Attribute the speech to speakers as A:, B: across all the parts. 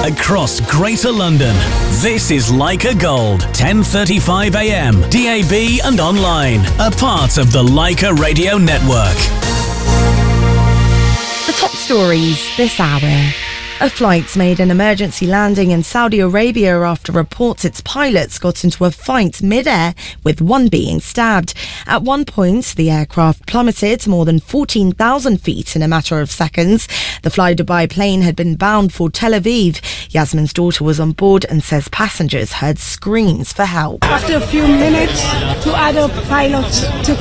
A: across Greater London. This is Leica Gold, 10:35 a.m, DAB and online. A part of the Leica Radio Network.
B: The top stories this hour. A flight's made an emergency landing in Saudi Arabia after reports its pilots got into a fight mid-air, with one being stabbed. At one point, the aircraft plummeted more than 14,000 feet in a matter of seconds. The Fly Dubai plane had been bound for Tel Aviv. Yasmin's daughter was on board and says passengers heard screams for help.
C: After a few minutes, two other pilots took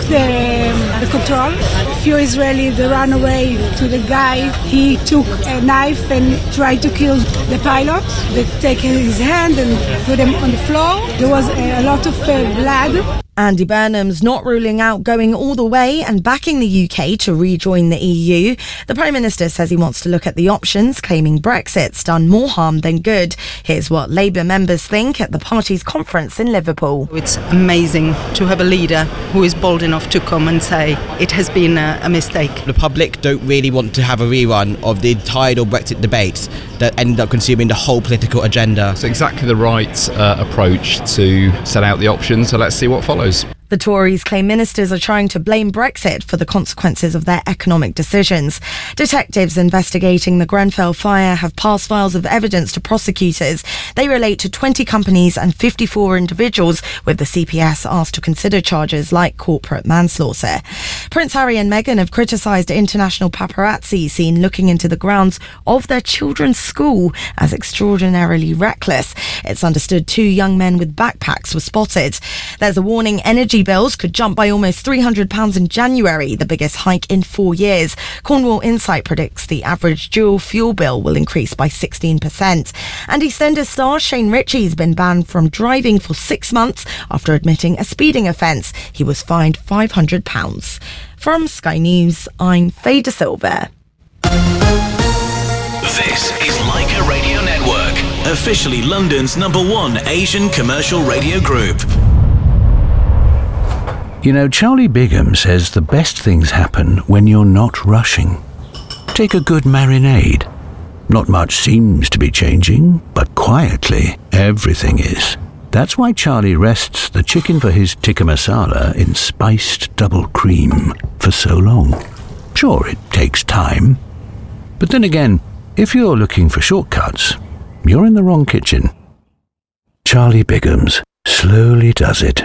C: the control. A few Israelis ran away to the guy. He took a knife and tried to kill the pilot. They take his hand and put him on the floor. There was a lot of blood.
B: Andy Burnham's not ruling out going all the way and backing the UK to rejoin the EU. The Prime Minister says he wants to look at the options, claiming Brexit's done more harm than good. Here's what Labour members think at the party's conference in Liverpool.
D: It's amazing to have a leader who is bold enough to come and say it has been a mistake.
E: The public don't really want to have a rerun of the tidal Brexit debates that end up consuming the whole political agenda.
F: It's exactly the right approach to set out the options, so let's see what follows.
B: The Tories claim ministers are trying to blame Brexit for the consequences of their economic decisions. Detectives investigating the Grenfell fire have passed files of evidence to prosecutors. They relate to 20 companies and 54 individuals, with the CPS asked to consider charges like corporate manslaughter. Prince Harry and Meghan have criticised international paparazzi seen looking into the grounds of their children's school as extraordinarily reckless. It's understood 2 young men with backpacks were spotted. There's a warning energy bills could jump by almost £300 in January, the biggest hike in 4 years. Cornwall Insight predicts the average dual fuel bill will increase by 16%. And EastEnders star Shane Ritchie's been banned from driving for 6 months after admitting a speeding offence. He was fined £500. From Sky News, I'm Faye De Silva.
A: This is Leica Radio Network, officially London's #1 Asian commercial radio group.
G: You know, Charlie Bigham says the best things happen when you're not rushing. Take a good marinade. Not much seems to be changing, but quietly, everything is. That's why Charlie rests the chicken for his tikka masala in spiced double cream for so long. Sure, it takes time. But then again, if you're looking for shortcuts, you're in the wrong kitchen. Charlie Bigham's slowly does it.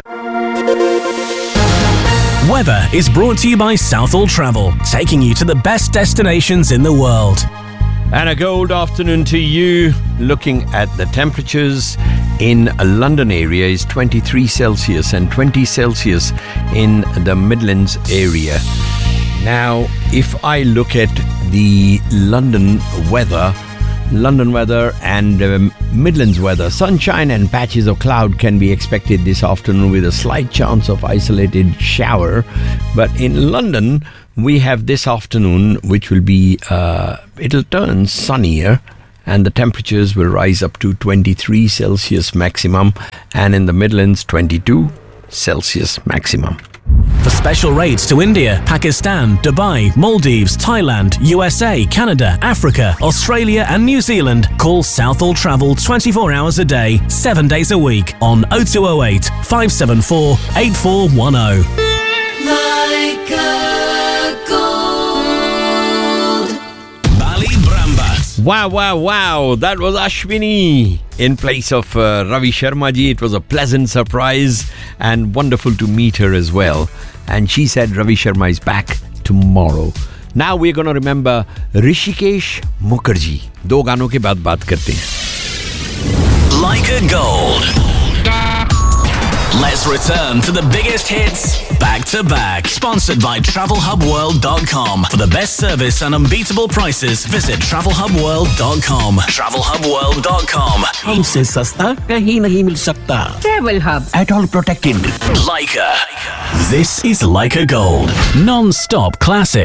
A: Weather is brought to you by Southall Travel, taking you to the best destinations in the world.
H: And a gold afternoon to you. Looking at the temperatures in a London area is 23 Celsius and 20 Celsius in the Midlands area. Now, if I look at the London weather and Midlands weather, sunshine and patches of cloud can be expected this afternoon with a slight chance of isolated shower. But in London, we have this afternoon, which will be, it'll turn sunnier, and the temperatures will rise up to 23 Celsius maximum, and in the Midlands, 22 Celsius maximum.
A: For special rates to India, Pakistan, Dubai, Maldives, Thailand, USA, Canada, Africa, Australia and New Zealand, call Southall Travel 24 hours a day, 7 days a week on 0208 574 8410. Bali Bramba.
H: Wow. That was Ashwini in place of Ravi Sharma ji. It was a pleasant surprise and wonderful to meet her as well. And she said Ravi Sharma is back tomorrow. Now we're going to remember Rishikesh Mukherjee. 2 गानों के बाद बात करते हैं.
A: Leica Gold. Let's return to the biggest hits back to back. Sponsored by TravelHubWorld.com. For the best service and unbeatable prices, visit TravelHubWorld.com. TravelHubWorld.com.
I: हमसे सस्ता कहीं नहीं मिल सकता.
J: Travel Hub.
I: At all protected.
A: Leica. This is Leica Gold. Non-stop classic.